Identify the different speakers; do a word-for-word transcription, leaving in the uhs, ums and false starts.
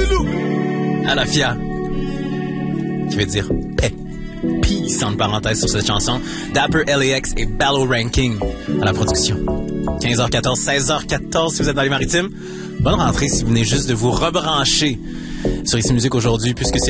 Speaker 1: Alafia, qui veut dire paix. Peace, entre parenthèses sur cette chanson. Dapper L A X et Ballo Ranking à la production. quinze heures quatorze, seize heures quatorze si vous êtes dans les maritimes. Bonne rentrée si vous venez juste de vous rebrancher sur Ici Musique aujourd'hui, puisque c'est